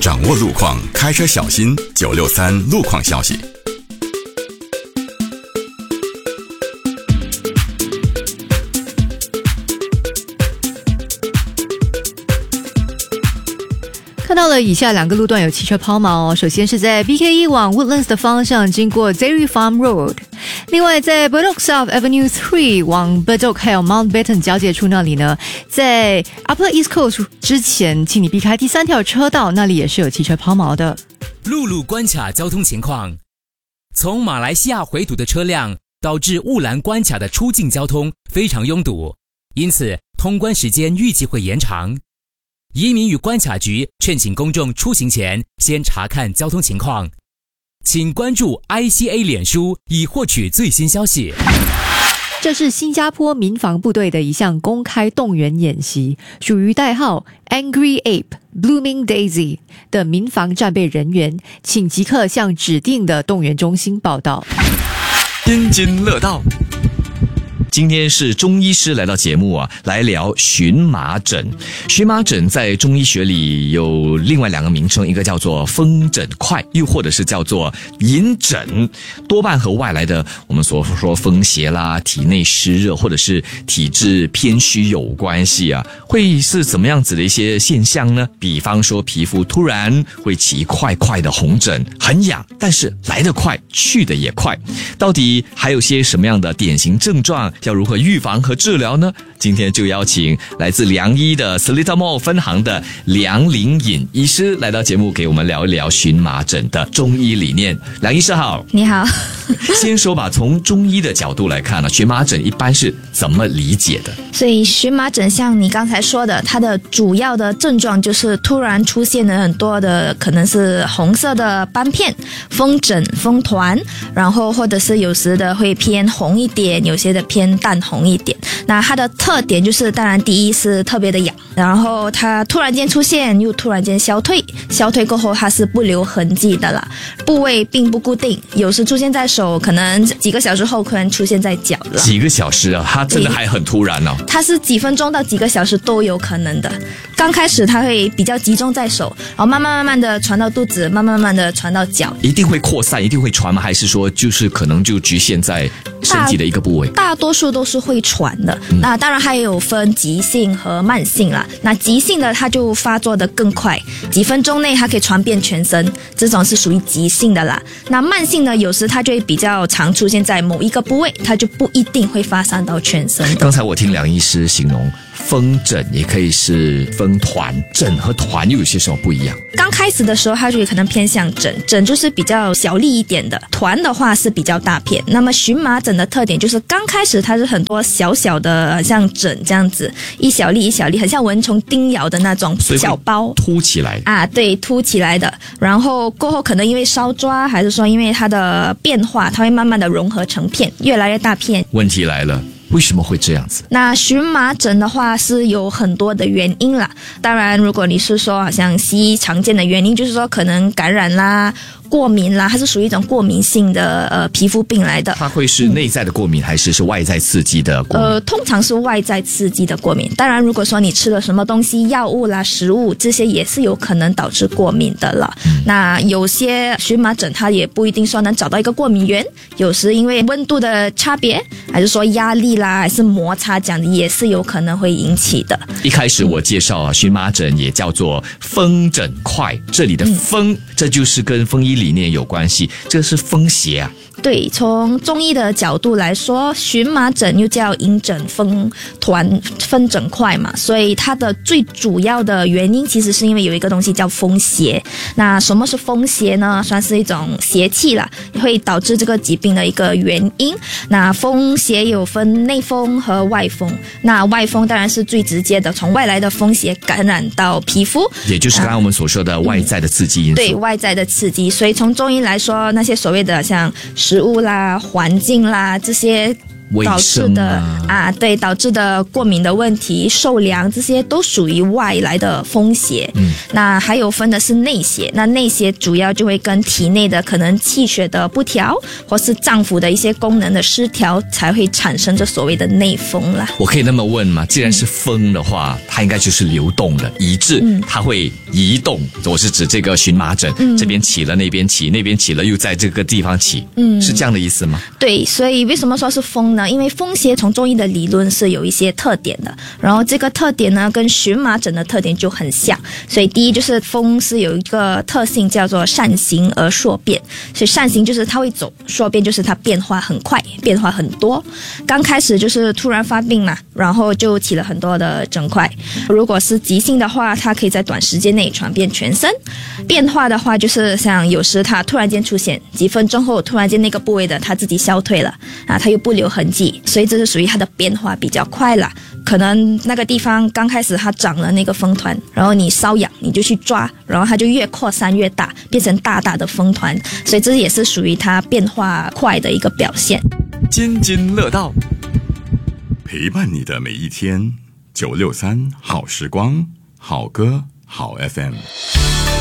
掌握路况，开车小心963路况消息。 看到了以下两个路段有汽车抛锚哦。首先是在 BK1 往 Woodlands 的方向经过 Dairy Farm Road， 另外在 Bedok South Avenue 3往 Bedok 还有 Mountbatten 交界处那里呢，在 Upper East Coast 之前请你避开第3条车道，那里也是有汽车抛锚的。 陆路关卡交通情况，从马来西亚回堵的车辆导致雾兰关卡的出境交通非常拥堵，因此通关时间预计会延长。移民与关卡局劝请公众出行前先查看交通情况，请关注 ICA 脸书以获取最新消息。 这是新加坡民防部队的一项公开动员演习，属于代号 Angry Ape Blooming Daisy 的民防战备人员，请即刻向指定的动员中心报到。 津津乐道。今天是中医师来到节目来聊荨麻疹。荨麻疹在中医学里有另外2个名称，一个叫做风疹块，又或者是叫做隐疹，多半和外来的我们所说风邪啦、体内湿热或者是体质偏虚有关系会是怎么样子的一些现象呢？比方说皮肤突然会起一块块的红疹，很痒，但是来得快去得也快，到底还有些什么样的典型症状，要如何预防和治疗呢？今天就邀请来自良医的 Seletar Mall 分行的梁玲颖医师来到节目，给我们聊一聊荨麻疹的中医理念。梁医师好。 你好。 先说吧，从中医的角度来看荨麻疹一般是怎么理解的？ 所以荨麻疹像你刚才说的，它的主要的症状就是突然出现了很多的可能是红色的斑片、风疹、风团，然后或者是有时的会偏红一点，有些的偏淡红一点。那它的特点就是当然第一是特别的痒，然后它突然间出现又突然间消退，消退过后它是不留痕迹的啦，部位并不固定，有时出现在手，可能几个小时后可能出现在脚了。 几个小时它真的还很突然它是几分钟到几个小时都有可能的。刚开始它会比较集中在手，然后慢慢的传到肚子，慢慢的传到脚。 一定会扩散，一定会传吗？还是说就是可能就局限在身体的一个部位？ 大多数都是会传的。那当然还有分急性和慢性啦。那急性的它就发作的更快，几分钟内它可以传遍全身，这种是属于急性的啦。那慢性的有时它就会比较常出现在某一个部位，它就不一定会发散到全身。 刚才我听梁医师形容风疹也可以是风团，疹和团又有些什么不一样？ 刚开始的时候它就可能偏向疹，疹就是比较小粒一点的，团的话是比较大片。那么荨麻疹的特点就是刚开始它是很多小小的像疹这样子，一小粒一小粒，很像蚊虫叮咬的那种小包， 凸起来对，凸起来的。然后过后可能因为烧抓，还是说因为它的变化，它会慢慢的融合成片，越来越大片。 问题来了，为什么会这样子？ 那荨麻疹的话是有很多的原因啦。当然如果你是说好像西医常见的原因，就是说可能感染啦、过敏啦，它是属于一种过敏性的皮肤病来的。 它会是内在的过敏，还是外在刺激的过敏？ 通常是外在刺激的过敏。当然如果说你吃了什么东西，药物啦、食物，这些也是有可能导致过敏的了。那有些荨麻疹它也不一定说能找到一个过敏源，有时因为温度的差别，还是说压力啦，还是摩擦这样的，也是有可能会引起的。 一开始我介绍荨麻疹也叫做风疹块，这里的风，这就是跟风医理念有关系，这是风邪对，从中医的角度来说，荨麻疹又叫隐疹、风团、风疹块嘛，所以它的最主要的原因其实是因为有一个东西叫风邪。那什么是风邪呢？算是一种邪气啦，会导致这个疾病的一个原因。那风邪有分内风和外风，那外风当然是最直接的，从外来的风邪感染到皮肤， 也就是刚刚我们所说的外在的刺激因素。 对，外在的刺激。所以从中医来说，那些所谓的像食物啦、环境啦这些导致的对，导致的过敏的问题、受凉，这些都属于外来的风邪。那还有分的是内邪，那内邪主要就会跟体内的可能气血的不调，或是脏腑的一些功能的失调，才会产生这所谓的内风啦。 我可以那么问吗？既然是风的话，它应该就是流动的，以致它会移动。我是指这个荨麻疹，这边起了那边起，那边起了又在这个地方起，是这样的意思吗？ 对，所以为什么说是风呢？因为风邪从中医的理论是有一些特点的，然后这个特点呢跟荨麻疹的特点就很像。所以第一就是风是有一个特性叫做善行而数变，所以善行就是它会走，数变就是它变化很快，变化很多。刚开始就是突然发病嘛，然后就起了很多的疹块。如果是急性的话，它可以在短时间内传遍全身。变化的话就是像有时它突然间出现，几分钟后突然间那个部位的它自己消退了它又不留痕迹，所以这是属于它的变化比较快啦。可能那个地方刚开始它长了那个风团，然后你瘙痒你就去抓，然后它就越扩散越大，变成大大的风团，所以这也是属于它变化快的一个表现。 津津乐道，陪伴你的每一天，963好时光，好歌好 FM。